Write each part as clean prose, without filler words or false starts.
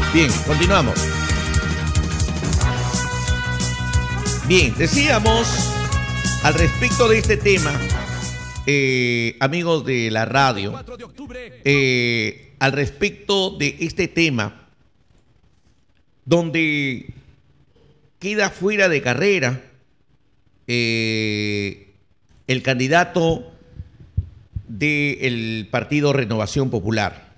Bien, continuamos. Bien, decíamos al respecto de este tema, amigos de la radio, al respecto de este tema, donde queda fuera de carrera el candidato del Partido Renovación Popular.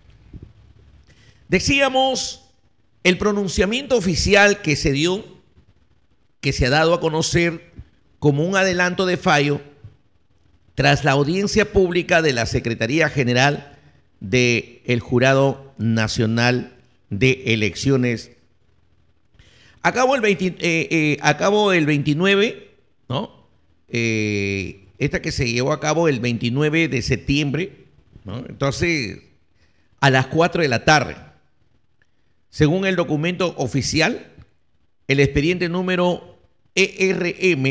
Decíamos el pronunciamiento oficial que se dio, que se ha dado a conocer como un adelanto de fallo tras la audiencia pública de la Secretaría General del Jurado Nacional de Elecciones. Acabó el 29, ¿no? Esta que se llevó a cabo el 29 de septiembre, ¿no? Entonces, a las 4 de la tarde. Según el documento oficial, el expediente número ERM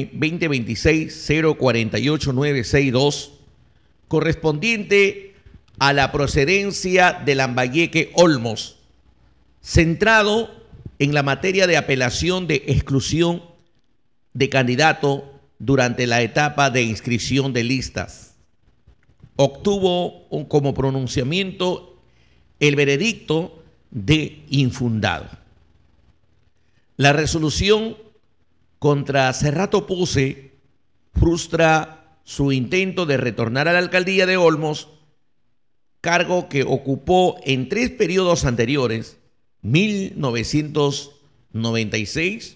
2026-048962, correspondiente a la procedencia de Lambayeque Olmos, centrado en la materia de apelación de exclusión de candidato durante la etapa de inscripción de listas, obtuvo como pronunciamiento el veredicto de infundado. La resolución contra Cerrato Puse frustra su intento de retornar a la alcaldía de Olmos, cargo que ocupó en 3 periodos anteriores, 1996,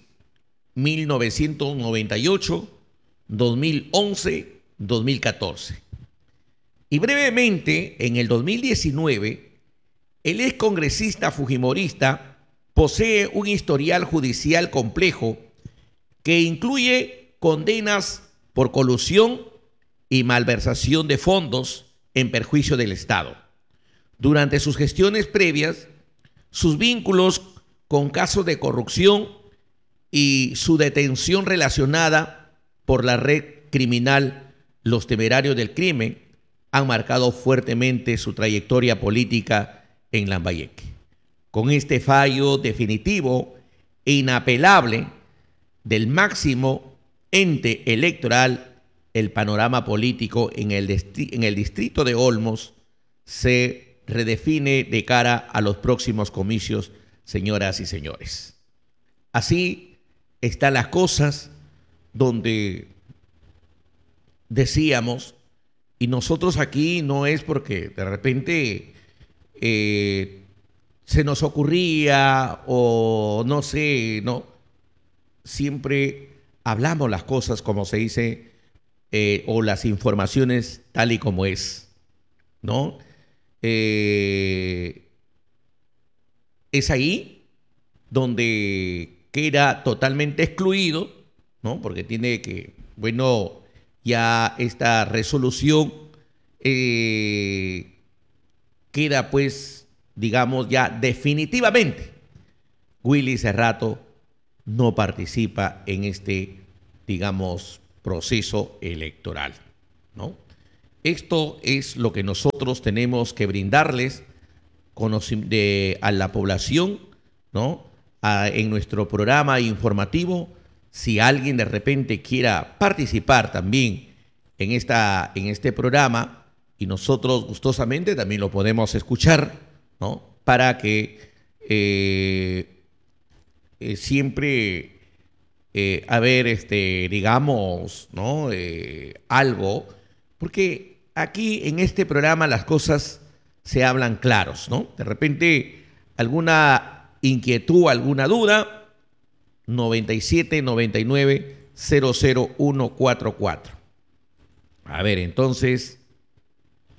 1998, 2011, 2014. Y brevemente, en el 2019, el excongresista fujimorista posee un historial judicial complejo que incluye condenas por colusión y malversación de fondos en perjuicio del Estado. Durante sus gestiones previas, sus vínculos con casos de corrupción y su detención relacionada por la red criminal Los Temerarios del Crimen han marcado fuertemente su trayectoria política en Lambayeque. Con este fallo definitivo e inapelable del máximo ente electoral, el panorama político en el distrito de Olmos se redefine de cara a los próximos comicios, señoras y señores. Así están las cosas, donde decíamos, y nosotros aquí no es porque de repente se nos ocurría o no sé, no, siempre hablamos las cosas como se dice, o las informaciones tal y como es, ¿no? Es ahí donde queda totalmente excluido, ¿no? Porque tiene que, bueno, ya esta resolución queda pues, digamos, ya definitivamente Willy Cerrato no participa en este, digamos, proceso electoral, ¿no? Esto es lo que nosotros tenemos que brindarles a la población, ¿no? En nuestro programa informativo. Si alguien de repente quiera participar también en este programa, y nosotros gustosamente también lo podemos escuchar, ¿no? Para que siempre digamos, ¿no? Algo, porque aquí en este programa las cosas se hablan claros, ¿no? De repente alguna inquietud, alguna duda, 97 99 00144. A ver, entonces